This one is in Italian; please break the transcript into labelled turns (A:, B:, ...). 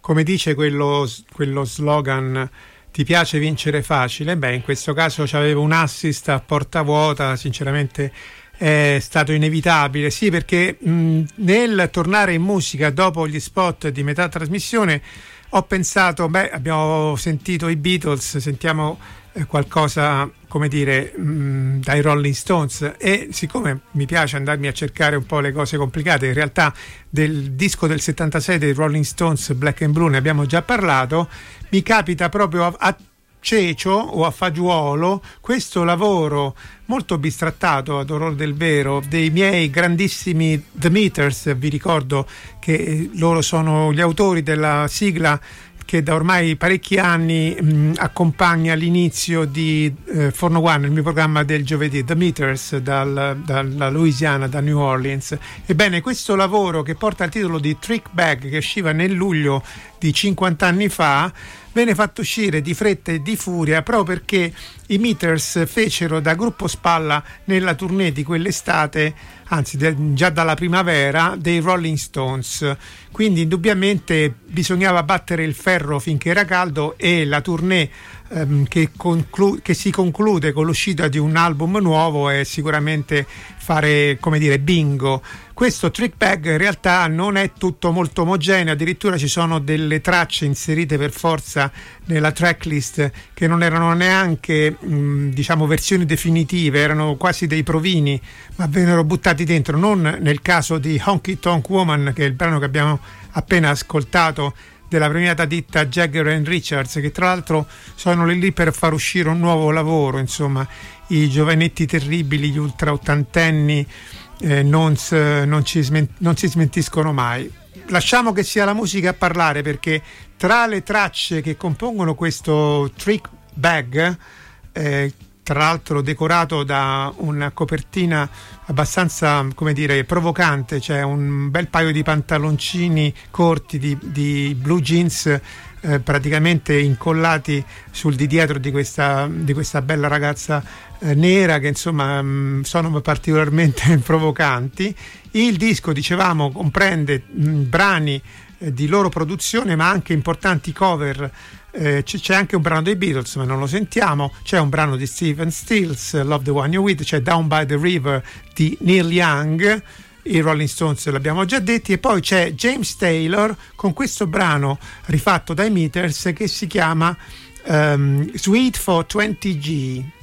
A: come dice quello slogan, ti piace vincere facile? Beh, in questo caso c'avevo un assist a porta vuota, sinceramente è stato inevitabile, sì, perché nel tornare in musica dopo gli spot di metà trasmissione ho pensato, abbiamo sentito i Beatles, sentiamo qualcosa, come dire, dai Rolling Stones, e siccome mi piace andarmi a cercare un po' le cose complicate, in realtà del disco del 76 dei Rolling Stones, Black and Blue, ne abbiamo già parlato, mi capita proprio a cecio o a fagiolo questo lavoro molto bistrattato, ad onor del vero, dei miei grandissimi The Meters. Vi ricordo che loro sono gli autori della sigla che da ormai parecchi anni accompagna l'inizio di Forno One, il mio programma del giovedì, The Meters, dalla Louisiana, da New Orleans. Ebbene, questo lavoro, che porta il titolo di Trick Bag, che usciva nel luglio di 50 anni fa, venne fatto uscire di fretta e di furia proprio perché i Meters fecero da gruppo spalla nella tournée di quell'estate, anzi già dalla primavera, dei Rolling Stones. Quindi indubbiamente bisognava battere il ferro finché era caldo, e la tournée che si conclude con l'uscita di un album nuovo è sicuramente fare, come dire, bingo. Questo Trick Bag in realtà non è tutto molto omogeneo, addirittura ci sono delle tracce inserite per forza nella tracklist che non erano neanche diciamo versioni definitive, erano quasi dei provini, ma vennero buttati dentro, non nel caso di Honky Tonk Woman, che è il brano che abbiamo appena ascoltato, della premiata ditta Jagger and Richards, che tra l'altro sono lì per far uscire un nuovo lavoro. Insomma, i giovanetti terribili, gli ultra ottantenni non si smentiscono mai. Lasciamo che sia la musica a parlare, perché tra le tracce che compongono questo Trick Bag, tra l'altro decorato da una copertina abbastanza, come dire, provocante, c'è un bel paio di pantaloncini corti di blue jeans praticamente incollati sul di dietro di questa bella ragazza nera, che insomma sono particolarmente provocanti. Il disco, dicevamo, comprende brani di loro produzione, ma anche importanti cover. C'è anche un brano dei Beatles, ma non lo sentiamo. C'è un brano di Stephen Stills, Love the One You're With. C'è Down by the River di Neil Young, i Rolling Stones l'abbiamo già detti, e poi c'è James Taylor con questo brano rifatto dai Meters che si chiama Sweet for 20G.